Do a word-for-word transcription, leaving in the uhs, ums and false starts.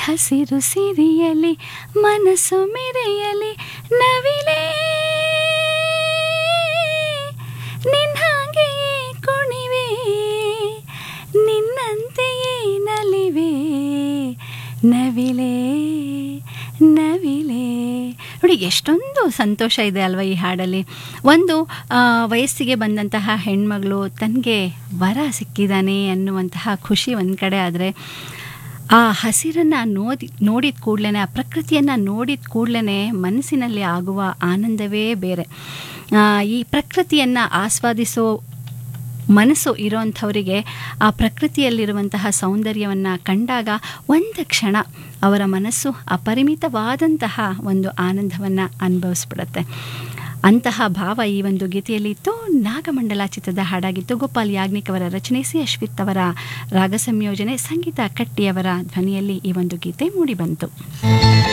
ಹಸಿರು ಸಿರಿಯಲಿ ಮನಸ್ಸು ಮೆರೆಯಲಿ ನವಿಲೇ ನಿನ್ನಾಗೆಯೇ ಕುಣಿವೆ ನಿನ್ನಂತೆಯೇ ನಲಿವೆ ನವಿಲೇ ನವಿಲೇ. ನೋಡಿ ಎಷ್ಟೊಂದು ಸಂತೋಷ ಇದೆ ಅಲ್ವಾ ಈ ಹಾಡಲ್ಲಿ. ಒಂದು ವಯಸ್ಸಿಗೆ ಬಂದಂತಹ ಹೆಣ್ಮಗಳು ತನಗೆ ವರ ಸಿಕ್ಕಿದ್ದಾನೆ ಅನ್ನುವಂತಹ ಖುಷಿ ಒಂದು ಕಡೆ ಆದರೆ, ಆ ಹಸಿರನ್ನು ನೋಡಿ ನೋಡಿದ ಕೂಡಲೇ, ಆ ಪ್ರಕೃತಿಯನ್ನು ನೋಡಿದ ಕೂಡಲೇ ಮನಸ್ಸಿನಲ್ಲಿ ಆಗುವ ಆನಂದವೇ ಬೇರೆ. ಈ ಪ್ರಕೃತಿಯನ್ನು ಆಸ್ವಾದಿಸೋ ಮನಸ್ಸು ಇರೋಂಥವರಿಗೆ ಆ ಪ್ರಕೃತಿಯಲ್ಲಿರುವಂತಹ ಸೌಂದರ್ಯವನ್ನು ಕಂಡಾಗ ಒಂದು ಕ್ಷಣ ಅವರ ಮನಸ್ಸು ಅಪರಿಮಿತವಾದಂತಹ ಒಂದು ಆನಂದವನ್ನು ಅನುಭವಿಸ್ಬಿಡುತ್ತೆ. ಅಂತಹ ಭಾವ ಈ ಒಂದು ಗೀತೆಯಲ್ಲಿ ಇತ್ತು. ನಾಗಮಂಡಲ ಚಿತ್ರದ ಹಾಡಾಗಿತ್ತು. ಗೋಪಾಲ್ ಯಾಜ್ಞಿಕ್ ಅವರ ರಚನೆ, ಸಿ ಅಶ್ವಿತ್ ಅವರ ರಾಗ ಸಂಯೋಜನೆ, ಸಂಗೀತ ಕಟ್ಟಿಯವರ ಧ್ವನಿಯಲ್ಲಿ ಈ ಒಂದು ಗೀತೆ ಮೂಡಿಬಂತು.